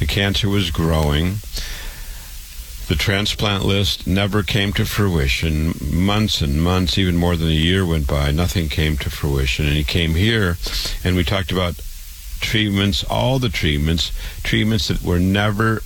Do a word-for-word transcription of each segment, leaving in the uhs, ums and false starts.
The cancer was growing. The transplant list never came to fruition. Months and months, even more than a year went by. Nothing came to fruition. And he came here, and we talked about treatments, all the treatments, treatments that were never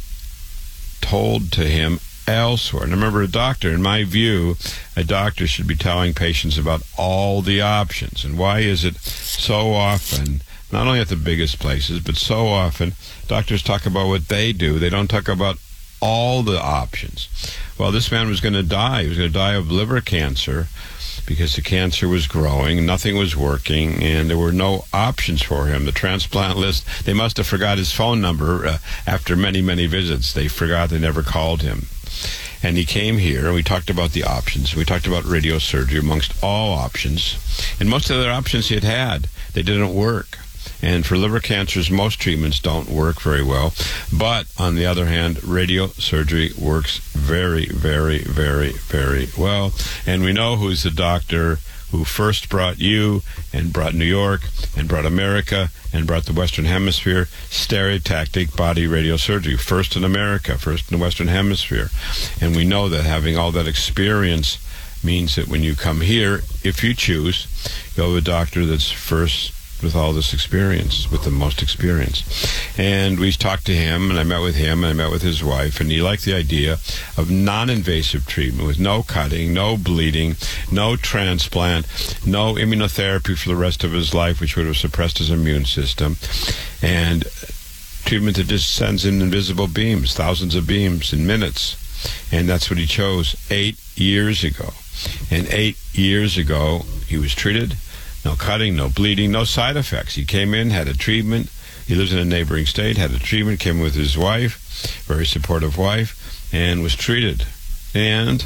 told to him elsewhere. And remember, a doctor, in my view, a doctor should be telling patients about all the options. And why is it so often, not only at the biggest places, but so often, doctors talk about what they do. They don't talk about all the options. Well, this man was going to die. He was going to die of liver cancer because the cancer was growing, nothing was working, and there were no options for him. The transplant list, they must have forgot his phone number uh, after many, many visits. They forgot, they never called him. And he came here, and we talked about the options. We talked about radiosurgery amongst all options. And most of the options he had had, they didn't work. And for liver cancers, most treatments don't work very well. But, on the other hand, radiosurgery works very, very, very, very well. And we know who's the doctor who first brought you and brought New York and brought America and brought the Western Hemisphere stereotactic body radiosurgery. First in America, first in the Western Hemisphere. And we know that having all that experience means that when you come here, if you choose, you'll have a doctor that's first with all this experience, with the most experience. And we talked to him, and I met with him, and I met with his wife, and he liked the idea of non-invasive treatment with no cutting, no bleeding, no transplant, no immunotherapy for the rest of his life, which would have suppressed his immune system, and treatment that just sends in invisible beams, thousands of beams in minutes. And that's what he chose eight years ago. And eight years ago, he was treated. No cutting, no bleeding, no side effects. He came in, had a treatment. He lives in a neighboring state, had a treatment, came with his wife, very supportive wife, and was treated. And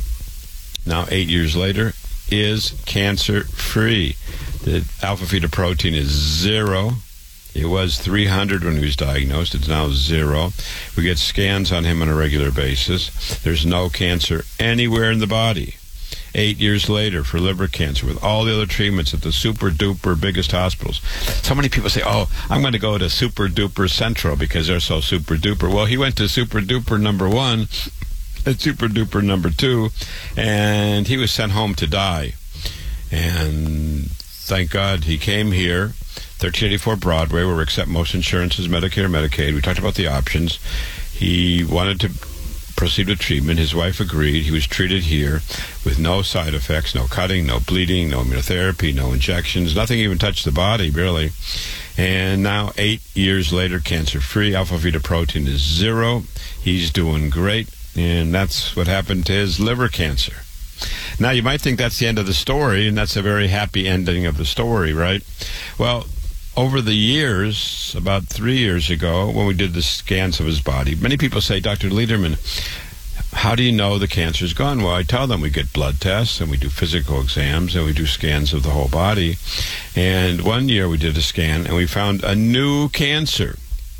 now, eight years later, is cancer-free. The alpha-fetoprotein is zero. It was three hundred when he was diagnosed. It's now zero. We get scans on him on a regular basis. There's no cancer anywhere in the body. Eight years later for liver cancer with all the other treatments at the super-duper biggest hospitals. So many people say, oh, I'm going to go to super-duper Central because they're so super-duper. Well, he went to super-duper number one and super-duper number two, and he was sent home to die. And thank God he came here, thirteen eighty-four Broadway, where we accept most insurances, Medicare, Medicaid. We talked about the options. He wanted to proceed with treatment. His wife agreed. He was treated here with no side effects, no cutting, no bleeding, no immunotherapy, no injections. Nothing even touched the body, really. And now, eight years later, cancer-free. Alpha-fetoprotein is zero. He's doing great. And that's what happened to his liver cancer. Now, you might think that's the end of the story, and that's a very happy ending of the story, right? Well, over the years, about three years ago, when we did the scans of his body, many people say, Doctor Lederman, how do you know the cancer's gone? Well, I tell them we get blood tests, and we do physical exams, and we do scans of the whole body. And one year we did a scan, and we found a new cancer.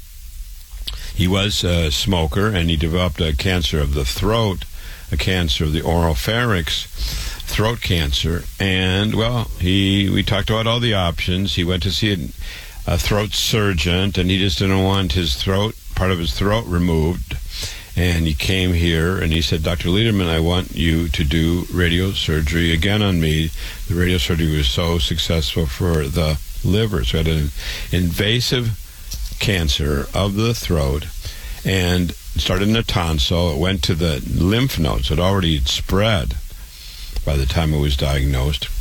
He was a smoker, and he developed a cancer of the throat, a cancer of the oropharynx, throat cancer. And, well, he we talked about all the options. He went to see a, a throat surgeon, and he just didn't want his throat, part of his throat removed. And he came here, and he said, Doctor Lederman, I want you to do radiosurgery again on me. The radiosurgery was so successful for the liver. So I had an invasive cancer of the throat, and it started in a tonsil. It went to the lymph nodes. It already had spread by the time it was diagnosed.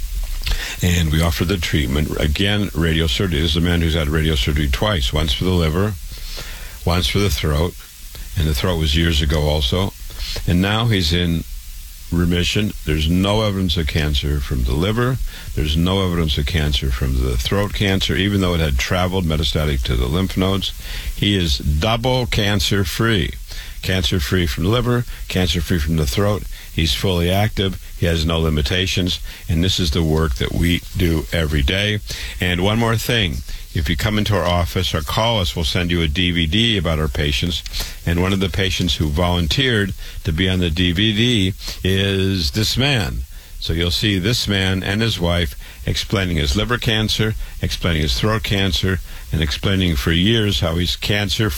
And we offered the treatment. Again, radiosurgery. This is a man who's had radiosurgery twice, once for the liver, once for the throat, and the throat was years ago also. And now he's in remission. There's no evidence of cancer from the liver. There's no evidence of cancer from the throat cancer, even though it had traveled metastatic to the lymph nodes. He is double cancer-free. Cancer-free from the liver, cancer-free from the throat. He's fully active. He has no limitations. And this is the work that we do every day. And one more thing. If you come into our office or call us, we'll send you a D V D about our patients. And one of the patients who volunteered to be on the D V D is this man. So you'll see this man and his wife explaining his liver cancer, explaining his throat cancer, and explaining for years how he's cancer